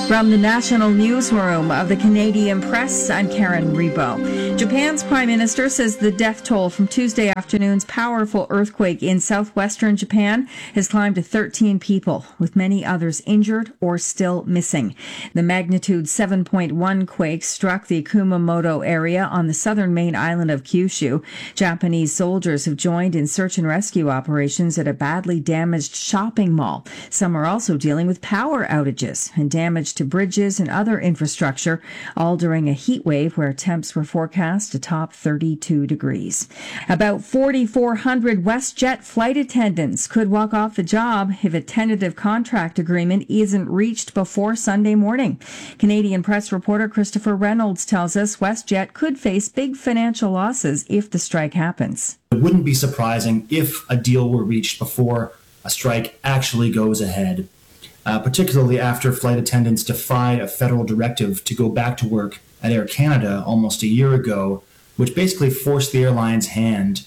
From the national newsroom of the Canadian Press, I'm Karen Rebo. Japan's prime minister says the death toll from Tuesday afternoon's powerful earthquake in southwestern Japan has climbed to 13 people, with many others injured or still missing. The magnitude 7.1 quake struck the Kumamoto area on the southern main island of Kyushu. Japanese soldiers have joined in search and rescue operations at a badly damaged shopping mall. Some are also dealing with power outages and damage to bridges and other infrastructure, all during a heat wave where temps were forecast to top 32 degrees. About 4,400 WestJet flight attendants could walk off the job if a tentative contract agreement isn't reached before Sunday morning. Canadian Press reporter Christopher Reynolds tells us WestJet could face big financial losses if the strike happens. It wouldn't be surprising if a deal were reached before a strike actually goes ahead, particularly after flight attendants defied a federal directive to go back to work at Air Canada almost a year ago, which basically forced the airline's hand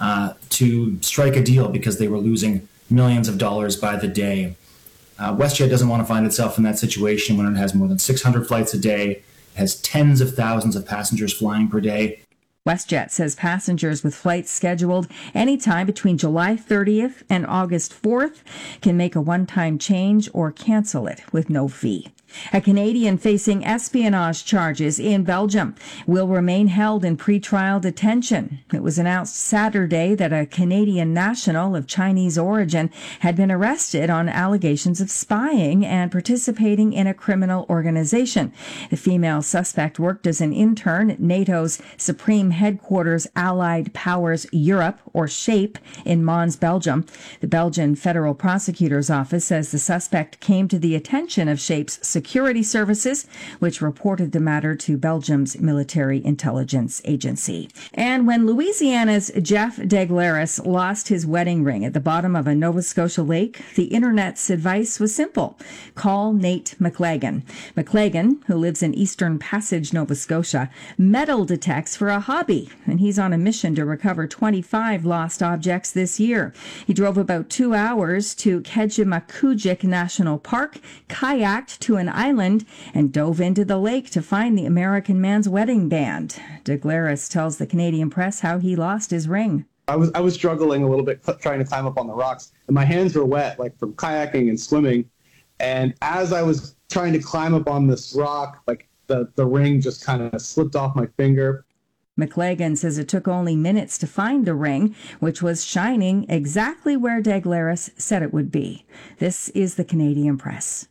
to strike a deal because they were losing millions of dollars by the day. WestJet doesn't want to find itself in that situation when it has more than 600 flights a day, it has tens of thousands of passengers flying per day. WestJet says passengers with flights scheduled anytime between July 30th and August 4th can make a one-time change or cancel it with no fee. A Canadian facing espionage charges in Belgium will remain held in pretrial detention. It was announced Saturday that a Canadian national of Chinese origin had been arrested on allegations of spying and participating in a criminal organization. The female suspect worked as an intern at NATO's Supreme Headquarters Allied Powers Europe, or SHAPE, in Mons, Belgium. The Belgian Federal Prosecutor's Office says the suspect came to the attention of SHAPE's security services, which reported the matter to Belgium's military intelligence agency. And when Louisiana's Jeff Deglaris lost his wedding ring at the bottom of a Nova Scotia lake, the internet's advice was simple. Call Nate McLagan. McLagan, who lives in Eastern Passage, Nova Scotia, metal detects for a hobby, and he's on a mission to recover 25 lost objects this year. He drove about 2 hours to Kejimkujik National Park, kayaked to an island, and dove into the lake to find the American man's wedding band. Deglaris tells the Canadian Press how he lost his ring. I was struggling a little bit trying to climb up on the rocks, and my hands were wet, like from kayaking and swimming. And as I was trying to climb up on this rock, like the ring just kind of slipped off my finger. McLagan says it took only minutes to find the ring, which was shining exactly where Deglaris said it would be. This is the Canadian Press.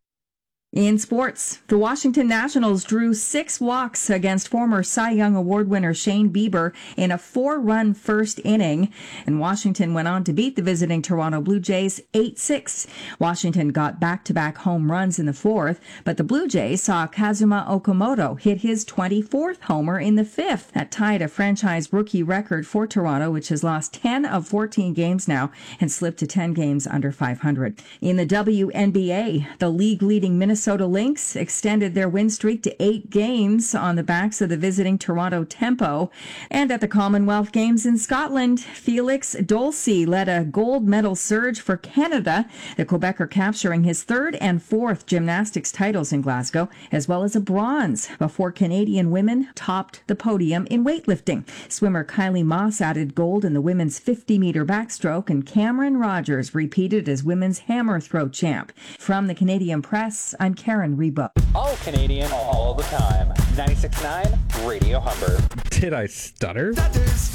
In sports, the Washington Nationals drew 6 walks against former Cy Young Award winner Shane Bieber in a 4-run first inning, and Washington went on to beat the visiting Toronto Blue Jays 8-6. Washington got back-to-back home runs in the 4th, but the Blue Jays saw Kazuma Okamoto hit his 24th homer in the 5th. That tied a franchise rookie record for Toronto, which has lost 10 of 14 games now and slipped to 10 games under 500. In the WNBA, the league-leading Minnesota Lynx extended their win streak to 8 games on the backs of the visiting Toronto Tempo. And at the Commonwealth Games in Scotland, Felix Dolce led a gold medal surge for Canada, the Quebecer capturing his 3rd and 4th gymnastics titles in Glasgow, as well as a bronze, before Canadian women topped the podium in weightlifting. Swimmer Kylie Moss added gold in the women's 50-meter backstroke, and Cameron Rogers repeated as women's hammer throw champ. From the Canadian Press, I'm Karen Rebo. All Canadian, all the time. 96.9 Radio Humber. Did I stutter?